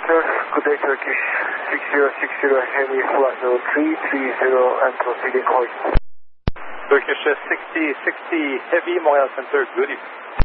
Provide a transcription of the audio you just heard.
Center, good day Turkish 6060 Heavy flight level 330 and proceeding course. Turkish 6060 Heavy, Montreal Center, good evening.